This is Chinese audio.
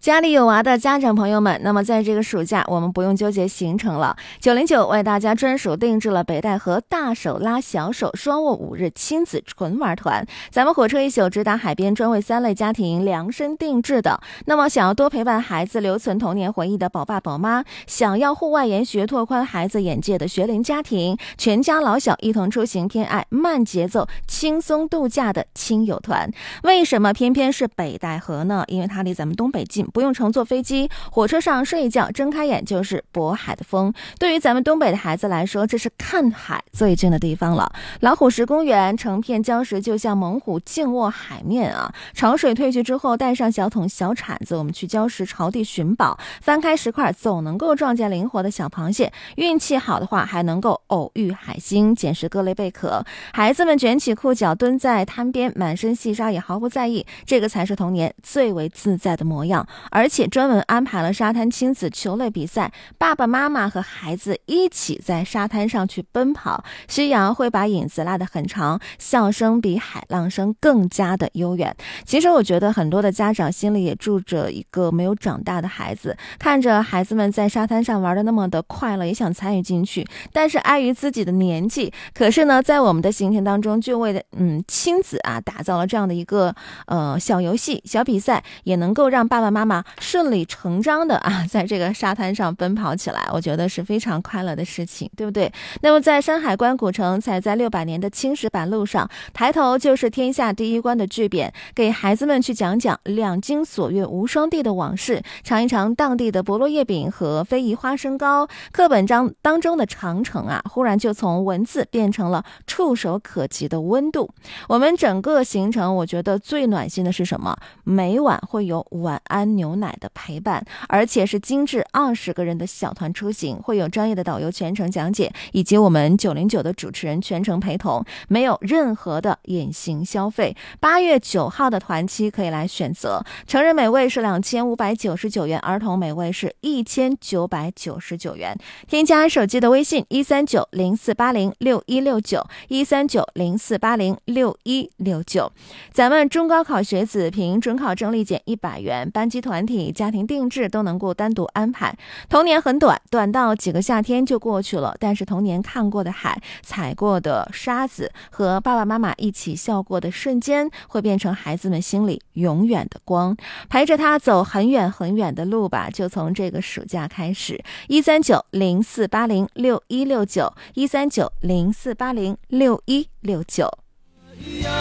家里有娃的家长朋友们，那么在这个暑假我们不用纠结行程了，909为大家专属定制了北戴河大手拉小手双卧5日亲子纯玩团，咱们火车一宿直达海边，专为3类家庭量身定制的。那么想要多陪伴孩子留存童年回忆的宝爸宝妈，想要户外研学拓宽孩子眼界的学龄家庭，全家老小一同出行偏爱慢节奏轻松度假的亲友团。为什么偏偏是北戴河呢？因为它离咱们东北近，不用乘坐飞机，火车上睡一觉，睁开眼就是渤海的风。对于咱们东北的孩子来说，这是看海最近的地方了。老虎石公园成片礁石就像猛虎静卧海面啊！潮水退去之后，带上小桶小铲子，我们去礁石潮地寻宝，翻开石块总能够撞见灵活的小螃蟹，运气好的话还能够偶遇海星，捡拾各类贝壳。孩子们卷起裤脚蹲在滩边，满身细沙也毫不在意，这个才是童年最为自在的模样。而且专门安排了沙滩亲子球类比赛，爸爸妈妈和孩子一起在沙滩上去奔跑，夕阳会把影子拉得很长，笑声比海浪声更加的悠远。其实我觉得很多的家长心里也住着一个没有长大的孩子，看着孩子们在沙滩上玩得那么的快乐，也想参与进去，但是碍于自己的年纪，可是呢在我们的行程当中就为亲子打造了这样的一个小游戏小比赛，也能够让爸爸妈妈顺理成章的在这个沙滩上奔跑起来，我觉得是非常快乐的事情，对不对？那么在山海关古城踩在600年的青石板路上，抬头就是天下第一关的巨匾，给孩子们去讲讲两京锁月无双地的往事，尝一尝当地的菠萝叶饼和非遗花生糕。课本当中的长城忽然就从文字变成了触手可及的温度。我们整个行程我觉得最暖心的是什么？每晚会有晚安牛奶的陪伴，而且是精致20个人的小团出行，会有专业的导游全程讲解，以及我们909的主持人全程陪同，没有任何的隐形消费。8月9号的团期可以来选择，成人每位是2599元，儿童每位是1999元。添加手机的微信13904806169，13904806169。咱们中高考学子凭准考证立减100元，班级团体家庭定制都能够单独安排。童年很短，短到几个夏天就过去了，但是童年看过的海，踩过的沙子和爸爸妈妈一起笑过的瞬间，会变成孩子们心里永远的光，陪着他走很远很远的路吧，就从这个暑假开始。13904806169，13904806169。